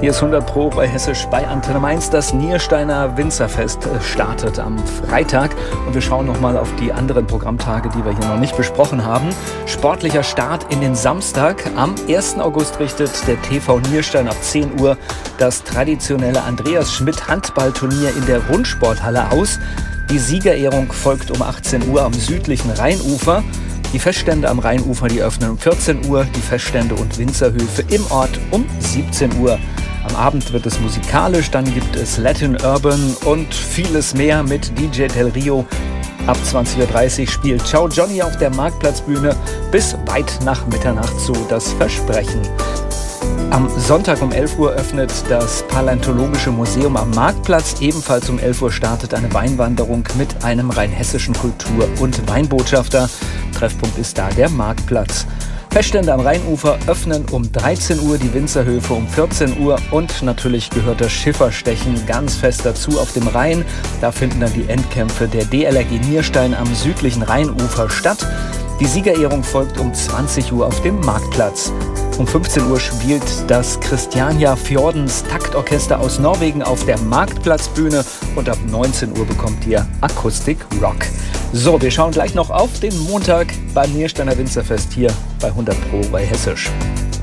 Hier ist 100 Pro bei Hessisch bei Antenne Mainz. Das Niersteiner Winzerfest startet am Freitag. Und wir schauen nochmal auf die anderen Programmtage, die wir hier noch nicht besprochen haben. Sportlicher Start in den Samstag. Am 1. August richtet der TV Nierstein ab 10 Uhr das traditionelle Andreas Schmidt Handballturnier in der Rundsporthalle aus. Die Siegerehrung folgt um 18 Uhr am südlichen Rheinufer. Die Feststände am Rheinufer, die öffnen um 14 Uhr, die Feststände und Winzerhöfe im Ort um 17 Uhr. Am Abend wird es musikalisch, dann gibt es Latin, Urban und vieles mehr mit DJ Del Rio. Ab 20.30 Uhr spielt Ciao Johnny auf der Marktplatzbühne bis weit nach Mitternacht, so das Versprechen. Am Sonntag um 11 Uhr öffnet das Paläontologische Museum am Marktplatz. Ebenfalls um 11 Uhr startet eine Weinwanderung mit einem rheinhessischen Kultur- und Weinbotschafter. Treffpunkt ist da der Marktplatz. Feststände am Rheinufer öffnen um 13 Uhr, die Winzerhöfe um 14 Uhr und natürlich gehört das Schifferstechen ganz fest dazu auf dem Rhein. Da finden dann die Endkämpfe der DLRG Nierstein am südlichen Rheinufer statt. Die Siegerehrung folgt um 20 Uhr auf dem Marktplatz. Um 15 Uhr spielt das Christiania Fjordens Taktorchester aus Norwegen auf der Marktplatzbühne und ab 19 Uhr bekommt ihr Akustik Rock. So, wir schauen gleich noch auf den Montag beim Niersteiner Winzerfest hier bei 100 Pro bei Hessisch.